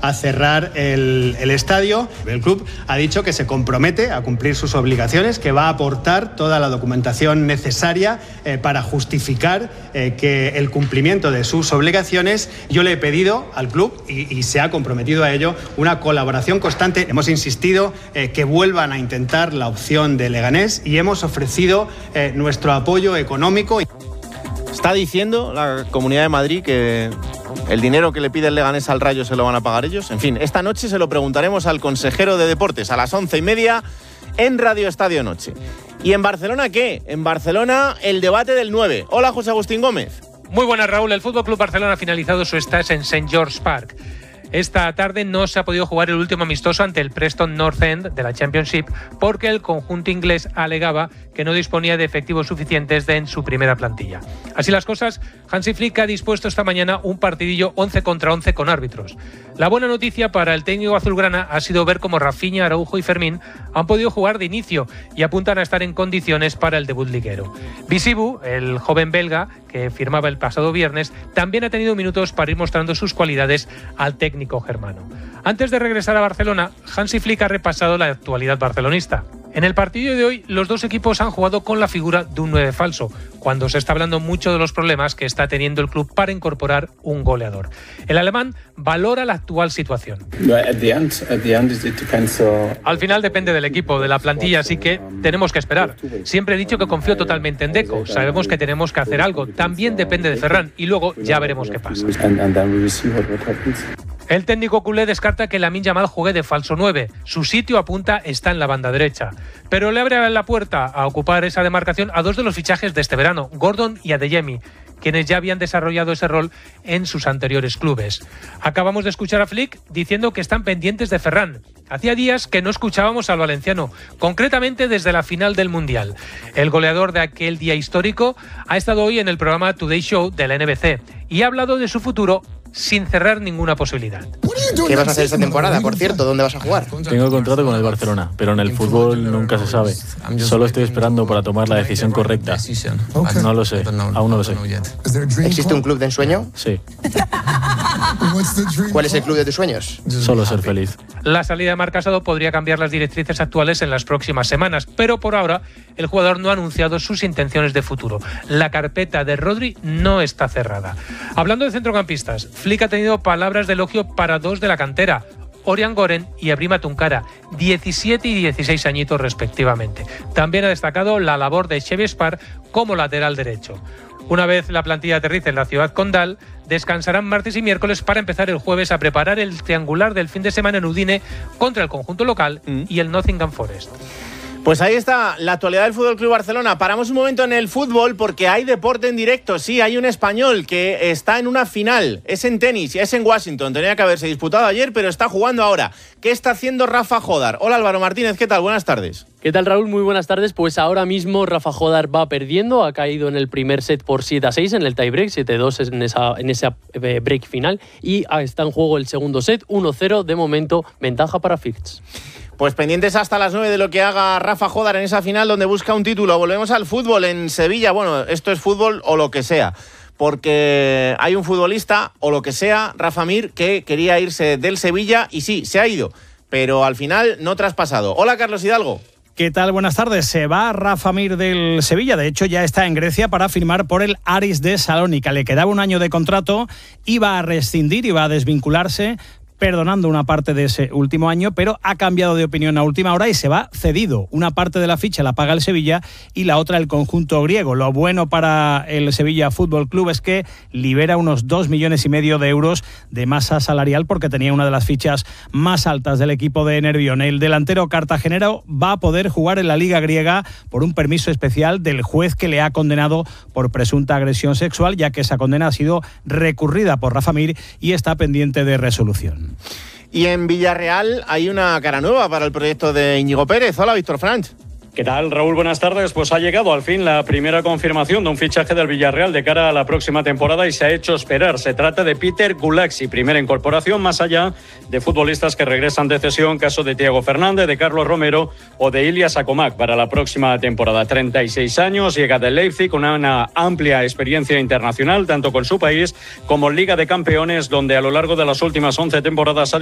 a cerrar el estadio. El club ha dicho que se compromete a cumplir sus obligaciones, que va a aportar toda la documentación necesaria para justificar que el cumplimiento de sus obligaciones. Yo le he pedido al club, y se ha comprometido a ello, una colaboración constante. Hemos insistido que vuelvan a intentar la opción de Leganés y hemos ofrecido nuestro apoyo económico. Está diciendo la Comunidad de Madrid que el dinero que le pide el Leganés al Rayo se lo van a pagar ellos. En fin, esta noche se lo preguntaremos al consejero de Deportes a las 11:30 en Radio Estadio Noche. ¿Y en Barcelona qué? En Barcelona el debate del 9. Hola, José Agustín Gómez. Muy buenas, Raúl. El FC Barcelona ha finalizado su stage en St. George's Park. Esta tarde no se ha podido jugar el último amistoso ante el Preston North End de la Championship porque el conjunto inglés alegaba que no disponía de efectivos suficientes en su primera plantilla. Así las cosas, Hansi Flick ha dispuesto esta mañana un partidillo 11 contra 11 con árbitros. La buena noticia para el técnico azulgrana ha sido ver cómo Rafinha, Araujo y Fermín han podido jugar de inicio y apuntan a estar en condiciones para el debut liguero. Bisibu, el joven belga que firmaba el pasado viernes, también ha tenido minutos para ir mostrando sus cualidades al técnico germano. Antes de regresar a Barcelona, Hansi Flick ha repasado la actualidad barcelonista. En el partido de hoy, los dos equipos han jugado con la figura de un 9 falso, cuando se está hablando mucho de los problemas que está teniendo el club para incorporar un goleador. El alemán valora la actual situación. Al final depende del equipo, de la plantilla, así que tenemos que esperar. Siempre he dicho que confío totalmente en Deco, sabemos que tenemos que hacer algo. También depende de Ferran y luego ya veremos qué pasa. El técnico culé descarta que Lamine Yamal juegue de falso 9. Su sitio apunta está en la banda derecha. Pero le abre la puerta a ocupar esa demarcación a dos de los fichajes de este verano, Gordon y Adeyemi, quienes ya habían desarrollado ese rol en sus anteriores clubes. Acabamos de escuchar a Flick diciendo que están pendientes de Ferran. Hacía días que no escuchábamos al valenciano, concretamente desde la final del Mundial. El goleador de aquel día histórico ha estado hoy en el programa Today Show de la NBC y ha hablado de su futuro sin cerrar ninguna posibilidad. ¿Qué vas a hacer esta temporada, por cierto? ¿Dónde vas a jugar? Tengo contrato con el Barcelona, pero en el fútbol nunca se sabe. Solo estoy esperando para tomar la decisión correcta. No lo sé, aún no lo sé. ¿Existe un club de ensueño? Sí. ¿Cuál es el club de tus sueños? Solo ser feliz. La salida de Marc Casado podría cambiar las directrices actuales en las próximas semanas, pero por ahora el jugador no ha anunciado sus intenciones de futuro. La carpeta de Rodri no está cerrada. Hablando de centrocampistas, Flick ha tenido palabras de elogio para dos de la cantera, Orián Goren y Ebrima Tunkara, 17 y 16 añitos respectivamente. También ha destacado la labor de Xevi Spar como lateral derecho. Una vez la plantilla aterrice en la ciudad condal, descansarán martes y miércoles para empezar el jueves a preparar el triangular del fin de semana en Udine contra el conjunto local y el Nottingham Forest. Pues ahí está la actualidad del FC Barcelona. Paramos un momento en el fútbol porque hay deporte en directo. Sí, hay un español que está en una final. Es en tenis, es en Washington. Tenía que haberse disputado ayer, pero está jugando ahora. ¿Qué está haciendo Rafa Jódar? Hola, Álvaro Martínez, ¿qué tal? Buenas tardes. ¿Qué tal, Raúl? Muy buenas tardes. Pues ahora mismo Rafa Jódar va perdiendo. Ha caído en el primer set por 7-6 en el tiebreak, 7-2 en esa break final. Y está en juego el segundo set, 1-0. De momento, ventaja para Fitz. Pues pendientes hasta las 9 de lo que haga Rafa Jódar en esa final donde busca un título. Volvemos al fútbol en Sevilla. Bueno, esto es fútbol o lo que sea, porque hay un futbolista o lo que sea, Rafa Mir, que quería irse del Sevilla y sí, se ha ido, pero al final no traspasado. Hola, Carlos Hidalgo. ¿Qué tal? Buenas tardes. Se va Rafa Mir del Sevilla. De hecho, ya está en Grecia para firmar por el Aris de Salónica. Le quedaba un año de contrato, iba a rescindir, iba a desvincularse, perdonando una parte de ese último año, pero ha cambiado de opinión a última hora y se va cedido. Una parte de la ficha la paga el Sevilla y la otra el conjunto griego. Lo bueno para el Sevilla Fútbol Club es que libera unos 2,5 millones de euros de masa salarial porque tenía una de las fichas más altas del equipo de Nervión. El delantero cartagenero va a poder jugar en la Liga griega por un permiso especial del juez que le ha condenado por presunta agresión sexual, ya que esa condena ha sido recurrida por Rafa Mir y está pendiente de resolución. Y en Villarreal hay una cara nueva para el proyecto de Íñigo Pérez. Hola, Víctor Franch. ¿Qué tal, Raúl? Buenas tardes. Pues ha llegado al fin la primera confirmación de un fichaje del Villarreal de cara a la próxima temporada y se ha hecho esperar. Se trata de Peter Gulaxi, primera incorporación más allá de futbolistas que regresan de cesión, caso de Thiago Fernández, de Carlos Romero o de Ilias Akomak para la próxima temporada. 36 años, llega del Leipzig con una amplia experiencia internacional, tanto con su país como en Liga de Campeones, donde a lo largo de las últimas 11 temporadas ha